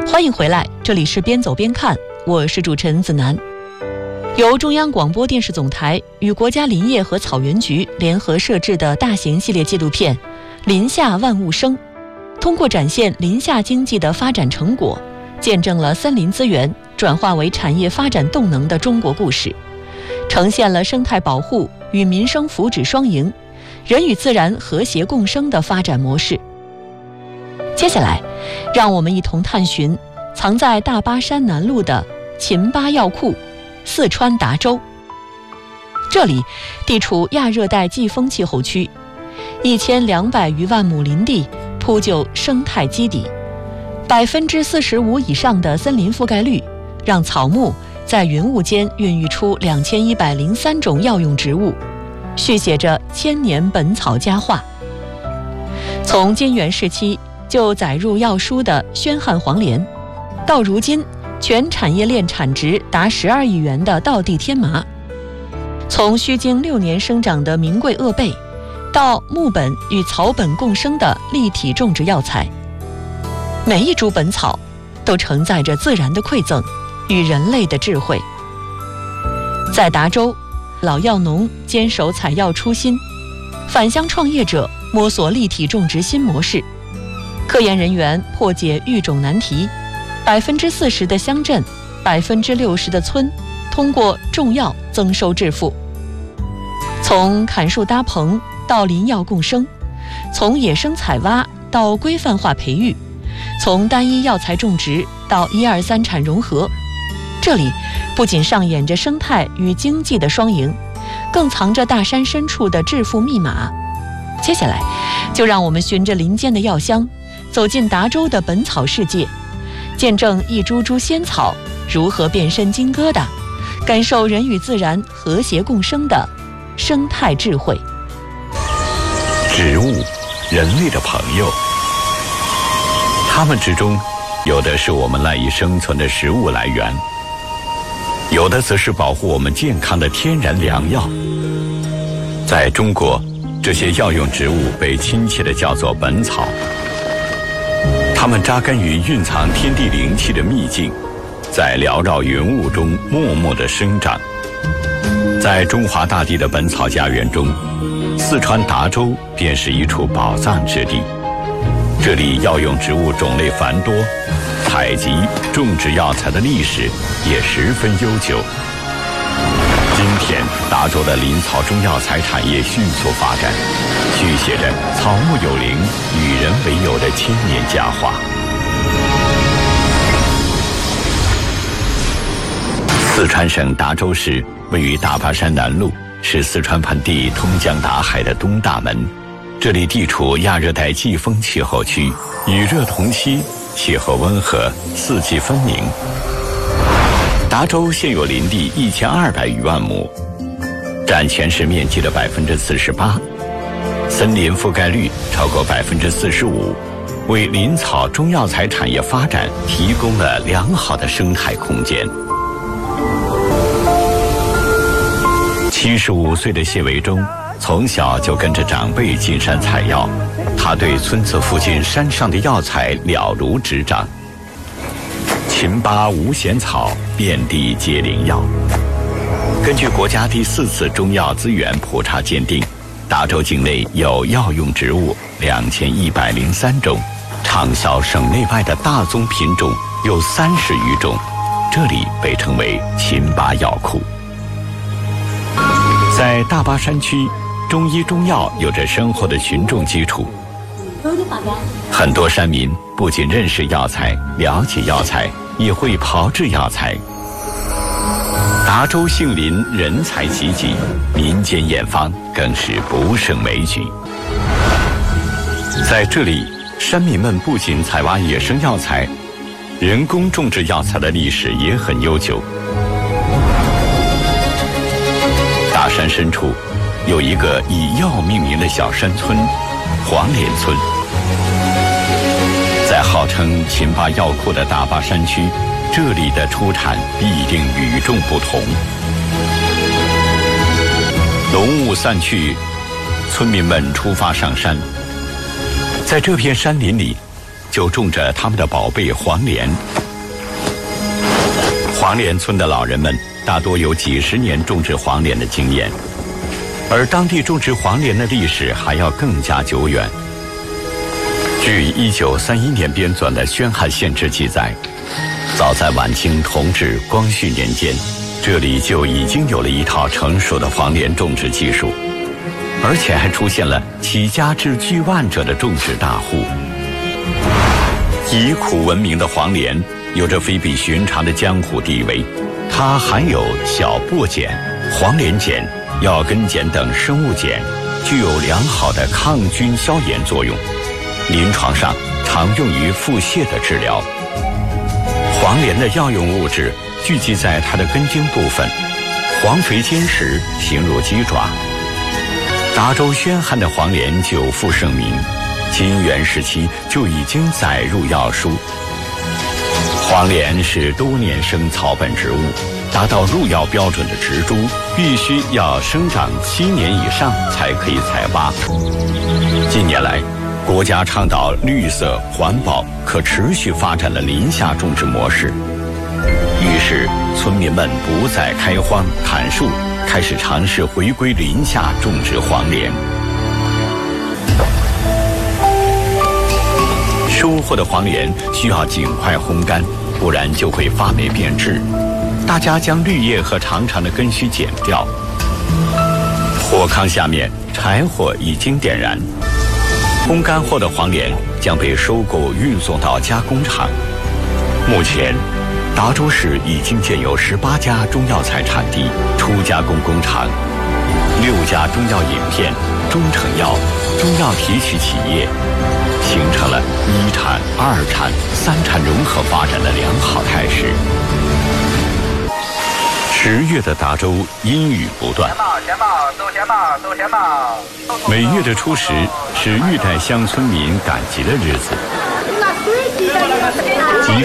欢迎回来，这里是边走边看，我是主持人子楠。由中央广播电视总台与国家林业和草原局联合摄制的大型系列纪录片《林下万物生》，通过展现林下经济的发展成果，见证了森林资源转化为产业发展动能的中国故事，呈现了生态保护与民生福祉双赢、人与自然和谐共生的发展模式。接下来，让我们一同探寻藏在大巴山南麓的秦巴药库——四川达州。这里地处亚热带季风气候区，1200余万亩林地铺就生态基底，45%以上的森林覆盖率，让草木在云雾间孕育出2103种药用植物，续写着千年本草佳话。从金元时期就载入药书的宣汉黄连，到如今全产业链产值达12亿元的道地天麻，从需经6年生长的名贵鄂贝，到木本与草本共生的立体种植药材，每一株本草都承载着自然的馈赠与人类的智慧。在达州，老药农坚守采药初心，返乡创业者摸索立体种植新模式，科研人员破解育种难题，40%的乡镇，60%的村通过种药增收致富。从砍树搭棚到林药共生，从野生采挖到规范化培育，从单一药材种植到1、2、3产融合，这里不仅上演着生态与经济的双赢，更藏着大山深处的致富密码。接下来，就让我们循着林间的药香，走进达州的本草世界，见证一株株仙草如何变身金疙瘩，感受人与自然和谐共生的生态智慧。 植物，人类的朋友，它们之中，有的是我们赖以生存的食物来源，有的则是保护我们健康的天然良药。在中国，这些药用植物被亲切地叫做本草。它们扎根于蕴藏天地灵气的秘境，在缭绕云雾中默默地生长。在中华大地的本草家园中，四川达州便是一处宝藏之地。这里药用植物种类繁多，采集、种植药材的历史也十分悠久。今天，达州的林草中药材产业迅速发展，续写着草木有灵、与人为友的千年佳话。四川省达州市位于大巴山南麓，是四川盆地通江达海的东大门。这里地处亚热带季风气候区，雨热同期，气候温和，四季分明。达州现有林地1200余万亩，占全市面积的48%，森林覆盖率超过45%，为林草中药材产业发展提供了良好的生态空间。75岁的谢维忠从小就跟着长辈进山采药，他对村子附近山上的药材了如指掌。秦巴无险草，遍地皆灵药。根据国家第4次中药资源普查鉴定，达州境内有药用植物2103种，畅销省内外的大宗品种有30余种，这里被称为秦巴药库。在大巴山区，中医中药有着深厚的群众基础。很多山民不仅认识药材、了解药材，也会炮制药材。达州杏林人才济济，民间验方更是不胜枚举。在这里，山民们不仅采挖野生药材，人工种植药材的历史也很悠久。大山深处有一个以药命名的小山村——黄连村。在号称秦巴药库的大巴山区，这里的出产必定与众不同。浓雾散去，村民们出发上山。在这片山林里， 就种着他们的宝贝黄连。黄连村的老人们大多有几十年种植黄连的经验，而当地种植黄连的历史还要更加久远。据1931年编纂的《宣汉县志》记载，早在晚清同治、光绪年间，这里就已经有了一套成熟的黄连种植技术，而且还出现了起家至巨万者的种植大户。以苦闻名的黄连有着非比寻常的江湖地位，它含有小薄碱、黄连碱、药根碱等生物碱，具有良好的抗菌消炎作用，临床上常用于腹泻的治疗。黄连的药用物质聚集在它的根茎部分，黄肥坚实，形如鸡爪。达州宣汉的黄连久负盛名，金元时期就已经载入药书。黄连是多年生草本植物，达到入药标准的植株必须要生长7年以上才可以采挖。近年来，国家倡导绿色、环保、可持续发展的林下种植模式，于是村民们不再开荒砍树，开始尝试回归林下种植黄连。收获的黄连需要尽快烘干，不然就会发霉变质。大家将绿叶和长长的根须剪掉。火炕下面柴火已经点燃，烘干后的黄连将被收购运送到加工厂。目前，达州市已经建有18家中药材产地、初加工工厂，6家中药饮片、中成药、中药提取企业，形成了1产、2产、3产融合发展的良好态势。10月的达州阴雨不断，每月的初10是玉带乡村民赶集的日子。集